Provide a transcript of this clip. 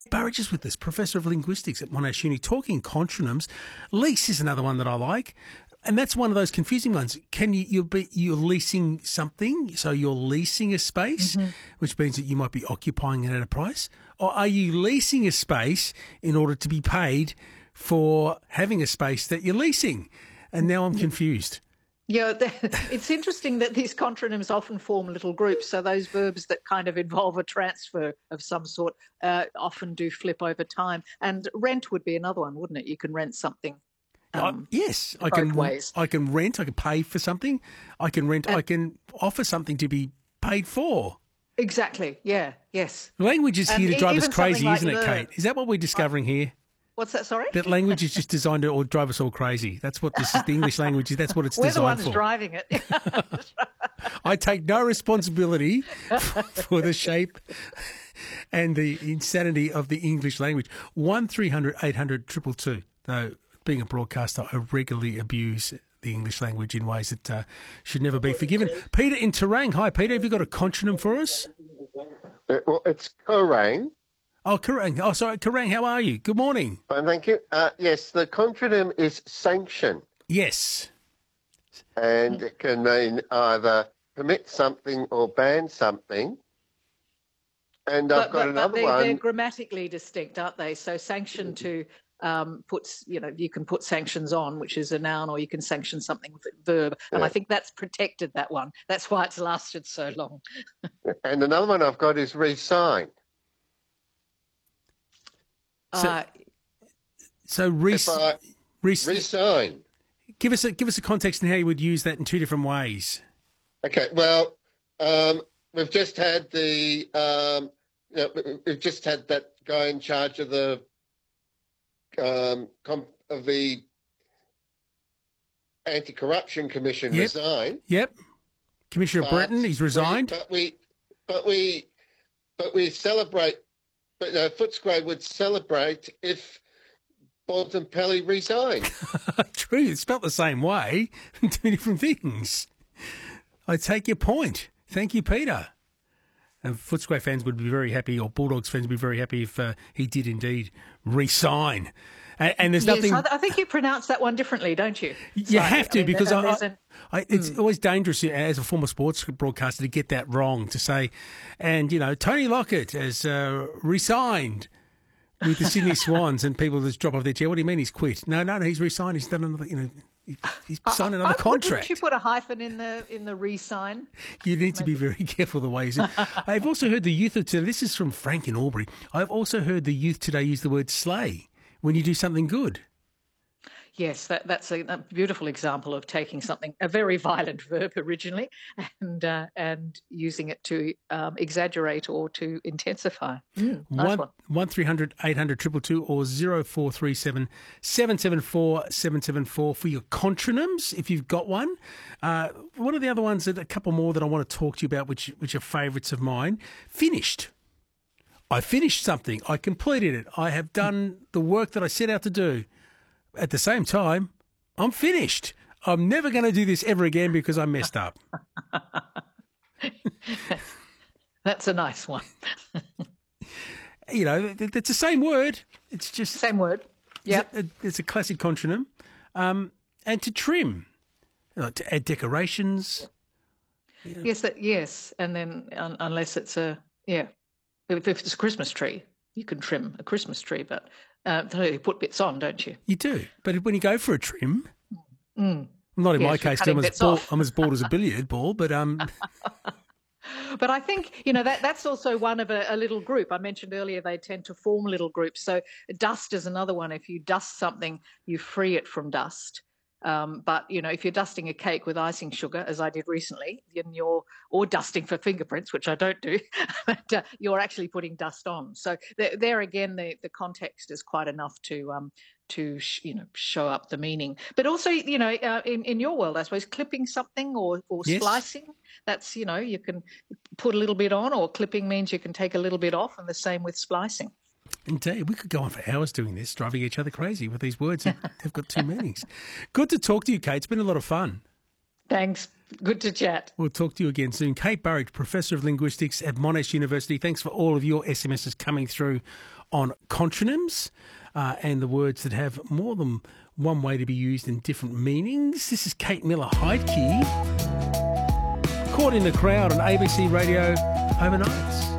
Burridge is with us, Professor of Linguistics at Monash Uni, talking contronyms. Lease is another one that I like. And that's one of those confusing ones. You're leasing something, so you're leasing a space, which means that you might be occupying it at a price, or are you leasing a space in order to be paid for having a space that you're leasing? And now I'm confused. Yeah, it's interesting that these contronyms often form little groups. So those verbs that kind of involve a transfer of some sort often do flip over time. And rent would be another one, wouldn't it? You can rent something. Yes, I can rent, I can pay for something, I can rent, I can offer something to be paid for. Exactly, yeah, yes. Language is here to drive us crazy, isn't it, Kate? Is that what we're discovering here? What's that, sorry? That language is just designed to drive us all crazy. That's what this is, the English language is, that's what it's designed for. We're the ones driving it. I take no responsibility for the shape and the insanity of the English language. 1300 800 222, though. Being a broadcaster, I regularly abuse the English language in ways that should never be forgiven. Peter in Terang. Hi, Peter. Have you got a contronym for us? Well, it's Kerang. Oh, Kerang. Oh, sorry, Kerang. How are you? Good morning. Fine, thank you. Yes, the contronym is sanction. Yes. And it can mean either permit something or ban something. And I've got another one. They're grammatically distinct, aren't they? So sanction to... puts, you can put sanctions on, which is a noun, or you can sanction something with a verb. And I think that's protected, that one. That's why it's lasted so long. And another one I've got is resign. Resign. Give us a context in how you would use that in two different ways. Okay, well, we've just had that guy in charge of the Anti-Corruption Commission resign. Yep. Commissioner Breton, he's resigned. But we celebrate. But Footscray would celebrate if Bontempelli resigned. True, it's spelt the same way. Two different things. I take your point. Thank you, Peter. And Footscray fans would be very happy, or Bulldogs fans would be very happy if he did indeed resign. And there's nothing. I think you pronounce that one differently, don't you? You have to, because it's always dangerous as a former sports broadcaster to get that wrong, to say, and Tony Lockett has resigned with the Sydney Swans, and people just drop off their chair. What do you mean he's quit? No, he's resigned. He's done another. He's signed another contract. Wouldn't you put a hyphen in the re-sign? You need to be very careful the way you say. I've also heard the youth of today. This is from Frank in Albury. I've also heard the youth today use the word slay when you do something good. Yes, that's a beautiful example of taking something, a very violent verb originally, and using it to exaggerate or to intensify. Nice one. 1300 800 222 or 0437 774 774 for your contronyms, if you've got one. One of the other ones, a couple more that I want to talk to you about, which are favourites of mine. Finished. I finished something. I completed it. I have done the work that I set out to do. At the same time, I'm finished. I'm never going to do this ever again because I messed up. That's a nice one. It's the same word. It's just... Same word. Yeah. It's a classic contronym. And to trim, to add decorations. Yes. And then unless it's if it's a Christmas tree, you can trim a Christmas tree, but... you put bits on, don't you? You do. But when you go for a trim, not in my case, I'm as bald as a billiard ball, but... But I think, that's also one of a little group. I mentioned earlier they tend to form little groups. So dust is another one. If you dust something, you free it from dust. But, if you're dusting a cake with icing sugar, as I did recently, or dusting for fingerprints, which I don't do, but you're actually putting dust on. So there again, the context is quite enough to show up the meaning. But also, in your world, I suppose, clipping something or splicing, that's, you can put a little bit on, or clipping means you can take a little bit off, and the same with splicing. Indeed. We could go on for hours doing this, driving each other crazy with these words. They've got two meanings. Good to talk to you, Kate. It's been a lot of fun. Thanks. Good to chat. We'll talk to you again soon. Kate Burridge, Professor of Linguistics at Monash University. Thanks for all of your SMSs coming through on contronyms and the words that have more than one way to be used in different meanings. This is Kate Miller-Heidke, Caught in the Crowd on ABC Radio overnight.